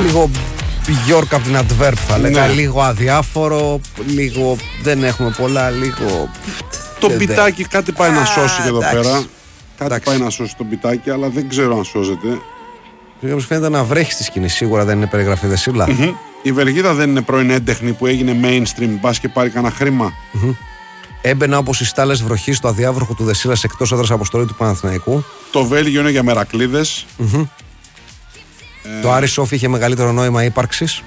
λίγο Björk από την Αντβέρπ, θα λέγα. Λίγο αδιάφορο, λίγο δεν έχουμε πολλά, λίγο. Το πιτάκι κάτι πάει να σώσει εδώ πέρα. Κάτι πάει να σώσει το πιτάκι, αλλά δεν ξέρω αν σώζεται. Μου φαίνεται να βρέχει στη σκηνή, σίγουρα δεν είναι περιγραφή Δεσίλα. Η Βεργίδα δεν είναι πρώην έντεχνη που έγινε mainstream, μπας και πάρει κανένα χρήμα. Έμπαινα όπως οι στάλες βροχή στο αδιάβροχο του Δεσίλας εκτός έδρας αποστολή του Παναθηναϊκού. Το Βέλγιο είναι για μερακλείδες. Το Άρη Σόφι είχε μεγαλύτερο νόημα ύπαρξης.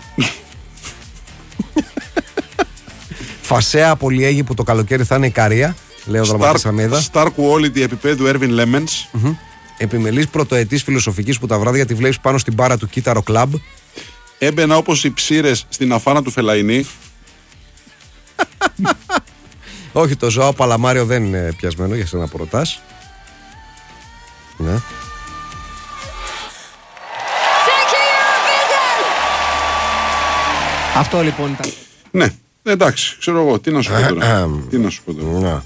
Φασέα Πολυέγη που το καλοκαίρι θα είναι η Καρία, λέει ο δραματής Σαμίδα. Star Quality επίπεδου Έρβιν Λέμενς. Επιμελής πρωτοετής φιλοσοφικής που τα βράδια τη βλέπεις πάνω στην μπάρα του Κύτταρο Κλαμπ. Έμπαινα όπως οι ψήρες στην αφάνα του Φελαϊνή. Όχι, το Ζωάο Παλαμάριο δεν είναι πιασμένο, για σένα που ρωτάς. Ναι. Αυτό λοιπόν ήταν. Ναι, εντάξει, ξέρω εγώ, τι να σου πω τώρα. Τι να σου πω τώρα.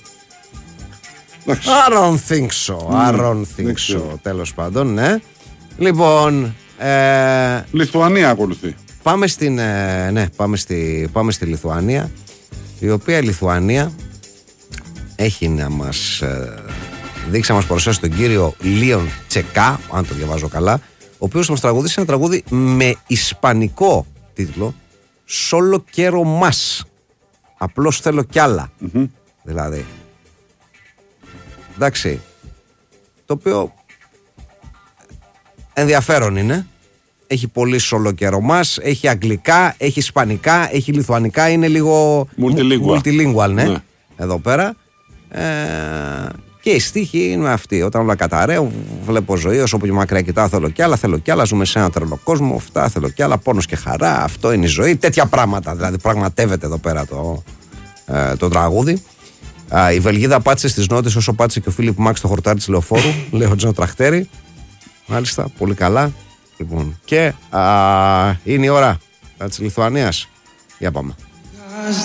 I don't think so. Τέλος πάντων, ναι. Λοιπόν, Λιθουανία ακολουθεί. Πάμε στην, πάμε στη Λιθουανία, η οποία Λιθουανία έχει να μας δείξει, να μας παρουσιάσει τον κύριο Λίον Τσεκά, αν το διαβάζω καλά, ο οποίος θα μας τραγουδήσει ένα τραγούδι με ισπανικό τίτλο, Solo quiero más. Απλώς θέλω κι άλλα. Δηλαδή. Εντάξει. Το οποίο ενδιαφέρον είναι. Έχει πολύ solo quiero más. Έχει αγγλικά, έχει ισπανικά, έχει λιθουανικά. Είναι λίγο multilingual, ναι. Εδώ πέρα. Και οι στίχοι είναι αυτοί. Όταν όλα καταραίω, βλέπω ζωή. Όσο πιο μακριά κοιτάω, θέλω κι άλλα, θέλω κι άλλα. Ζούμε σε έναν τρελό κόσμο. Αυτά θέλω κι άλλα. Πόνος και χαρά. Αυτό είναι η ζωή. Τέτοια πράγματα. Δηλαδή, πραγματεύεται εδώ πέρα το τραγούδι. Η Βελγίδα πάτησε στις νότες όσο πάτησε και ο Φίλιπ Μάξ στο χορτάρι της λεωφόρου. Λέει ο Τζον Τραχτέρη. Μάλιστα, πολύ καλά. Λοιπόν, και είναι η ώρα της Λιθουανίας. Για πάμε.